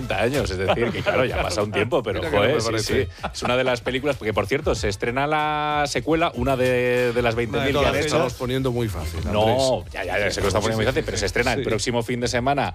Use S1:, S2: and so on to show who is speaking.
S1: 50 años, es decir, que claro, ya ha pasado un tiempo, pero joder, sí. Es una de las películas, porque por cierto, se estrena la secuela, una de las 20.000 que han hecho.
S2: Estamos poniendo muy fácil.
S1: No, ya sé que lo está poniendo muy fácil, pero se estrena el próximo fin de semana